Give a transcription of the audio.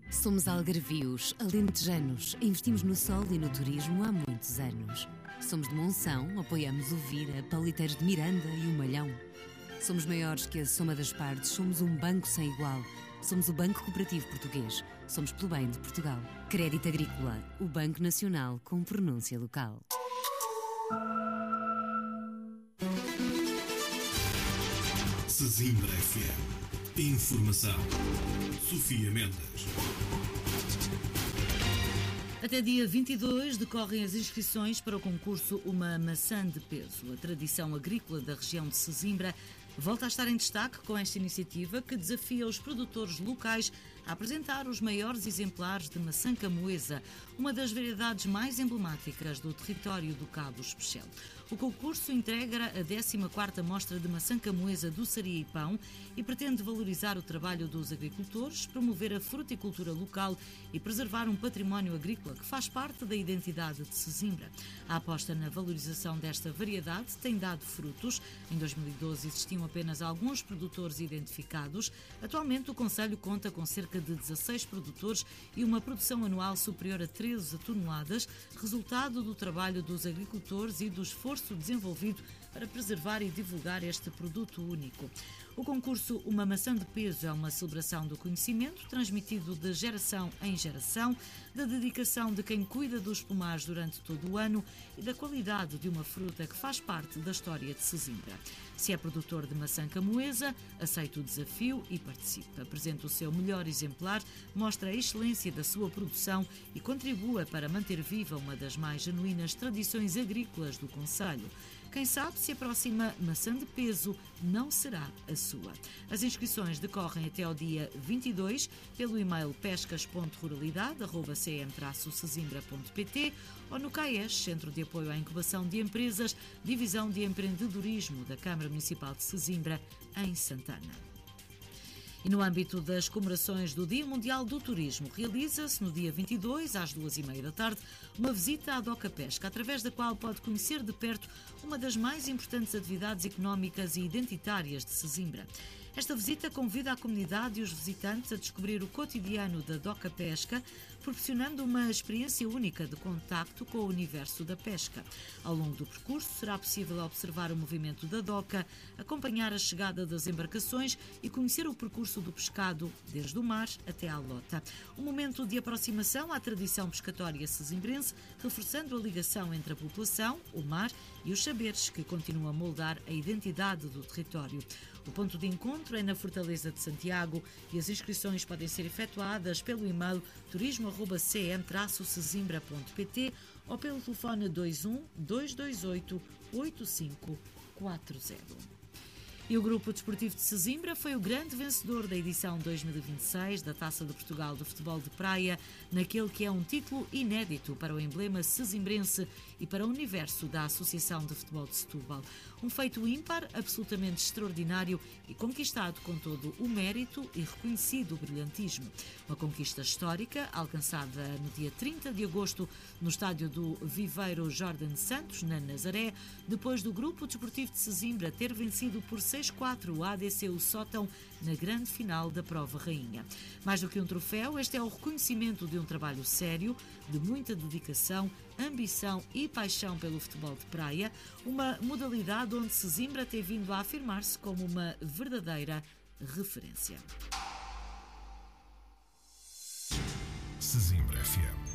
Somos algarvios, alentejanos, investimos no sol e no turismo há muitos anos. Somos de Monção, apoiamos o Vira, Pauliteiros de Miranda e o Malhão. Somos maiores que a soma das partes, somos um banco sem igual. Somos o Banco Cooperativo Português. Somos pelo bem de Portugal. Crédito Agrícola, o Banco Nacional com pronúncia local. Sesimbra FM. Informação. Sofia Mendes. Até dia 22 decorrem as inscrições para o concurso Uma Maçã de Peso. A tradição agrícola da região de Sesimbra volta a estar em destaque com esta iniciativa que desafia os produtores locais a apresentar os maiores exemplares de maçã camoesa, uma das variedades mais emblemáticas do território do Cabo Especial. O concurso integra a 14ª Mostra de Maçã Camoesa do Saria e Pão e pretende valorizar o trabalho dos agricultores, promover a fruticultura local e preservar um património agrícola que faz parte da identidade de Sesimbra. A aposta na valorização desta variedade tem dado frutos. Em 2012 existiam apenas alguns produtores identificados. Atualmente o concelho conta com cerca de 16 produtores e uma produção anual superior a 13 toneladas, resultado do trabalho dos agricultores e do esforço desenvolvido para preservar e divulgar este produto único. O concurso Uma Maçã de Peso é uma celebração do conhecimento transmitido de geração em geração, da dedicação de quem cuida dos pomares durante todo o ano e da qualidade de uma fruta que faz parte da história de Sesimbra. Se é produtor de maçã camoesa, aceita o desafio e participa. Apresenta o seu melhor exemplar, mostra a excelência da sua produção e contribua para manter viva uma das mais genuínas tradições agrícolas do concelho. Quem sabe se a próxima maçã de peso não será a sua. As inscrições decorrem até ao dia 22 pelo e-mail pescas.ruralidade@cm-sesimbra.pt ou no CAES, Centro de Apoio à Incubação de Empresas, Divisão de Empreendedorismo da Câmara Municipal de Sesimbra, em Santana. E no âmbito das comemorações do Dia Mundial do Turismo, realiza-se no dia 22, às 2h30 da tarde, uma visita à Doca Pesca, através da qual pode conhecer de perto uma das mais importantes atividades económicas e identitárias de Sesimbra. Esta visita convida a comunidade e os visitantes a descobrir o cotidiano da Doca Pesca, proporcionando uma experiência única de contacto com o universo da pesca. Ao longo do percurso será possível observar o movimento da doca, acompanhar a chegada das embarcações e conhecer o percurso do pescado, desde o mar até à lota. Um momento de aproximação à tradição pescatória sesimbrense, reforçando a ligação entre a população, o mar e os saberes que continuam a moldar a identidade do território. O ponto de encontro é na Fortaleza de Santiago e as inscrições podem ser efetuadas pelo e-mail turismo@cm-sesimbra.pt ou pelo telefone 21 228 8540. E o Grupo Desportivo de Sesimbra foi o grande vencedor da edição 2026 da Taça de Portugal de Futebol de Praia, naquele que é um título inédito para o emblema sesimbrense e para o universo da Associação de Futebol de Setúbal. Um feito ímpar, absolutamente extraordinário e conquistado com todo o mérito e reconhecido o brilhantismo. Uma conquista histórica, alcançada no dia 30 de agosto no estádio do Viveiro Jordan Santos, na Nazaré, depois do Grupo Desportivo de Sesimbra ter vencido por 6-4 o ADC o Sótão na grande final da Prova Rainha. Mais do que um troféu, este é o reconhecimento de um trabalho sério, de muita dedicação, ambição e paixão pelo futebol de praia, uma modalidade onde Sesimbra tem vindo a afirmar-se como uma verdadeira referência. Sesimbra FM.